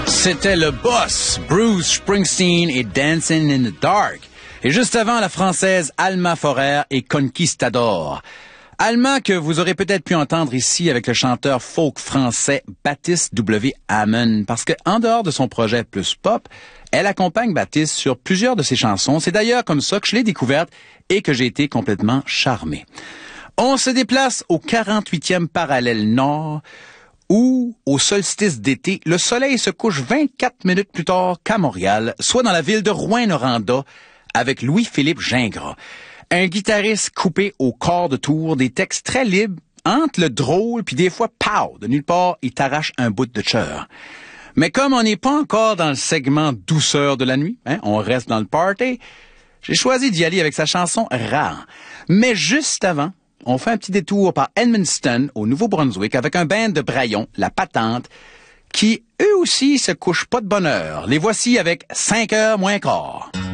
C'était le boss, Bruce Springsteen et Dancing in the Dark. Et juste avant, la française Alma Forer et Conquistador. Alma que vous aurez peut-être pu entendre ici avec le chanteur folk français Baptiste W. Hamon, parce que en dehors de son projet plus pop, elle accompagne Baptiste sur plusieurs de ses chansons. C'est d'ailleurs comme ça que je l'ai découverte et que j'ai été complètement charmé. On se déplace au 48e parallèle nord, où, au solstice d'été, le soleil se couche 24 minutes plus tard qu'à Montréal, soit dans la ville de Rouyn-Noranda, avec Louis-Philippe Gingras. Un guitariste coupé au corps de tour, des textes très libres, entre le drôle, puis des fois, pow, de nulle part, il t'arrache un bout de cœur. Mais comme on n'est pas encore dans le segment douceur de la nuit, on reste dans le party, j'ai choisi d'y aller avec sa chanson Rare. Mais juste avant, on fait un petit détour par Edmundston, au Nouveau-Brunswick, avec un band de Braillon, La Patente, qui, eux aussi, se couchent pas de bonne heure. Les voici avec 5 heures moins quart.